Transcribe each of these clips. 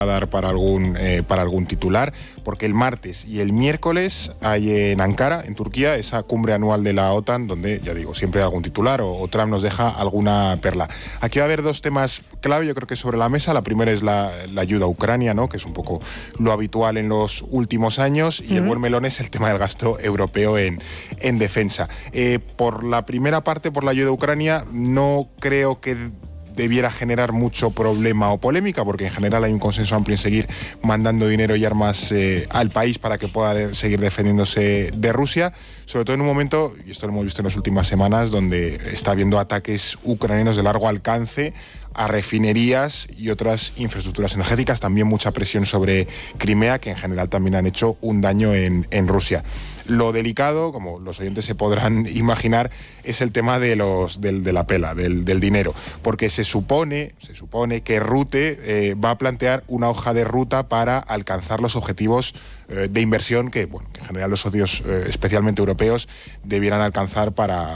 a dar para algún titular, porque el martes y el miércoles hay en Ankara, en Turquía, esa cumbre anual de la OTAN, donde, ya digo, siempre hay algún titular o Trump nos deja alguna perla. Aquí va a haber dos temas clave, yo creo que sobre la mesa. La primera es la ayuda a Ucrania, ¿no?, que es un poco lo habitual en los últimos años, y el buen melón es el tema del gasto europeo en defensa. Por la primera parte, por la ayuda a Ucrania, no creo que debiera generar mucho problema o polémica, porque en general hay un consenso amplio en seguir mandando dinero y armas al país para que pueda seguir defendiéndose de Rusia, sobre todo en un momento, y esto lo hemos visto en las últimas semanas, donde está habiendo ataques ucranianos de largo alcance a refinerías y otras infraestructuras energéticas, también mucha presión sobre Crimea, que en general también han hecho un daño en Rusia. Lo delicado, como los oyentes se podrán imaginar, es el tema de la pela, del dinero, porque se supone que Rutte va a plantear una hoja de ruta para alcanzar los objetivos de inversión que, bueno, que en general los socios, especialmente europeos, debieran alcanzar para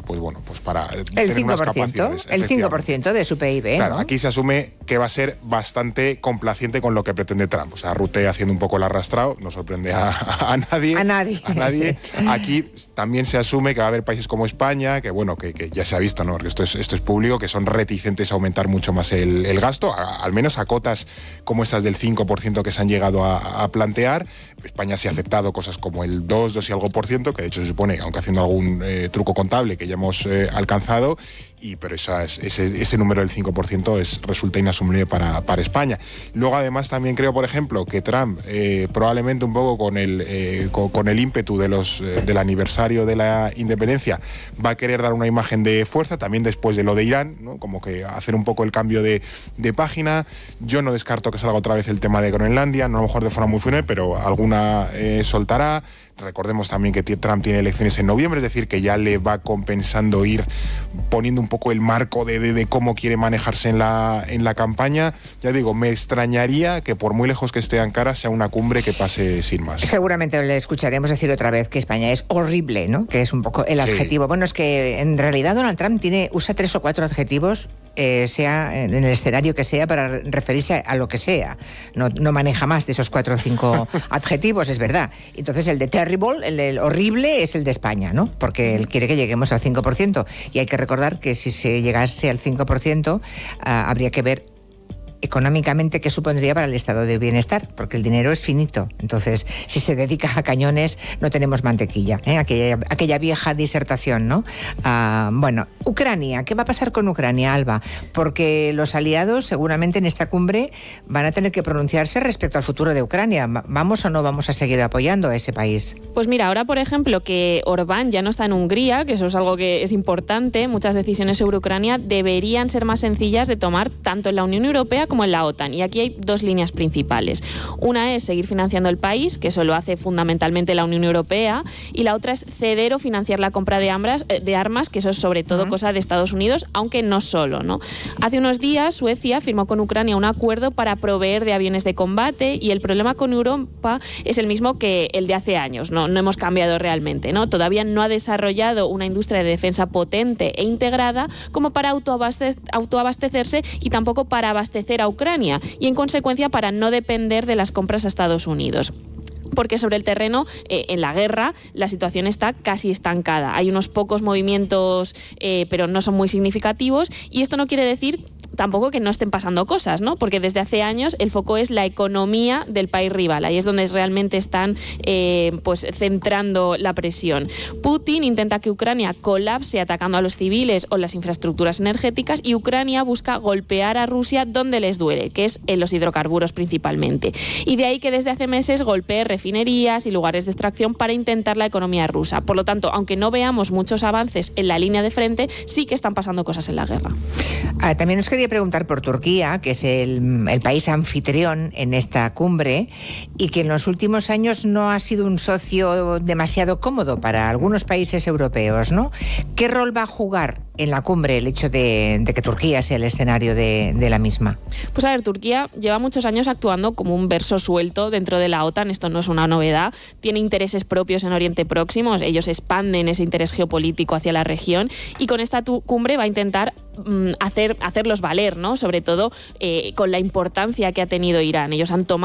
tener unas capacidades. El 5% de su PIB. Claro, ¿no? Aquí se asume que va a ser bastante complaciente con lo que pretende Trump. O sea, Rutte haciendo un poco el arrastrado, no sorprende a nadie. A nadie. Sí. Aquí también se asume que va a haber países como España, que bueno, que ya se ha visto, ¿no?, porque esto es público, que son reticentes a aumentar mucho más el gasto, al menos a cotas como esas del 5% que se han llegado a plantear. España sí ha aceptado cosas como el 2 y algo por ciento, que de hecho se supone, aunque haciendo algún truco contable, que ya hemos alcanzado, pero ese número del 5% resulta inasumible para España. Luego, además, también creo, por ejemplo, que Trump, probablemente un poco con el ímpetu del aniversario de la independencia, va a querer dar una imagen de fuerza, también después de lo de Irán, ¿no?, como que hacer un poco el cambio de página. Yo no descarto que salga otra vez el tema de Groenlandia, no a lo mejor de forma muy fuerte, pero alguna soltará. Recordemos también que Trump tiene elecciones en noviembre, es decir, que ya le va compensando ir poniendo un poco el marco de cómo quiere manejarse en la campaña. Ya digo, me extrañaría que por muy lejos que esté Ankara sea una cumbre que pase sin más. Seguramente le escucharemos decir otra vez que España es horrible, ¿no?, que es un poco el adjetivo. Sí. Bueno, es que en realidad Donald Trump usa 3 o 4 adjetivos, sea en el escenario que sea, para referirse a lo que sea. No maneja más de esos 4 o 5 adjetivos, es verdad. Entonces el de terrible, el horrible, es el de España, ¿no?, porque él quiere que lleguemos al 5%. Y hay que recordar que si se llegase al 5%, habría que ver económicamente qué supondría para el estado de bienestar, porque el dinero es finito. Entonces, si se dedica a cañones, no tenemos mantequilla, aquella vieja disertación, ¿no? Bueno, Ucrania, ¿qué va a pasar con Ucrania, Alba? Porque los aliados seguramente en esta cumbre van a tener que pronunciarse respecto al futuro de Ucrania. ¿Vamos o no vamos a seguir apoyando a ese país? Pues mira, ahora por ejemplo que Orbán ya no está en Hungría, que eso es algo que es importante, muchas decisiones sobre Ucrania deberían ser más sencillas de tomar tanto en la Unión Europea como en la OTAN. Y aquí hay 2 líneas principales. Una es seguir financiando el país, que eso lo hace fundamentalmente la Unión Europea, y la otra es ceder o financiar la compra de armas, que eso es sobre todo cosa de Estados Unidos, aunque no solo, ¿no? Hace unos días Suecia firmó con Ucrania un acuerdo para proveer de aviones de combate, y el problema con Europa es el mismo que el de hace años, no hemos cambiado realmente, ¿no? Todavía no ha desarrollado una industria de defensa potente e integrada como para autoabastecerse, y tampoco para abastecer a Ucrania, y en consecuencia para no depender de las compras a Estados Unidos. Porque sobre el terreno, en la guerra, la situación está casi estancada. Hay unos pocos movimientos, pero no son muy significativos, y esto no quiere decir tampoco que no estén pasando cosas, ¿no? Porque desde hace años el foco es la economía del país rival. Ahí es donde realmente están centrando la presión. Putin intenta que Ucrania colapse atacando a los civiles o las infraestructuras energéticas, y Ucrania busca golpear a Rusia donde les duele, que es en los hidrocarburos principalmente. Y de ahí que desde hace meses golpee refinerías y lugares de extracción para intentar la economía rusa. Por lo tanto, aunque no veamos muchos avances en la línea de frente, sí que están pasando cosas en la guerra. También os quería preguntar por Turquía, que es el país anfitrión en esta cumbre, y que en los últimos años no ha sido un socio demasiado cómodo para algunos países europeos, ¿no? ¿Qué rol va a jugar en la cumbre el hecho de que Turquía sea el escenario de la misma? Pues a ver, Turquía lleva muchos años actuando como un verso suelto dentro de la OTAN, esto no es una novedad, tiene intereses propios en Oriente Próximo, ellos expanden ese interés geopolítico hacia la región y con esta cumbre va a intentar hacerlos valer, ¿no? Sobre todo con la importancia que ha tenido Irán. Ellos han tomado